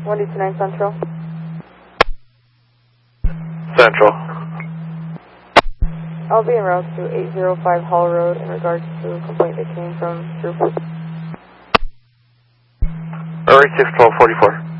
1229 Central. Central. I'll be en route to 805 Hall Road in regards to a complaint that came from throughput. Alright, 1244.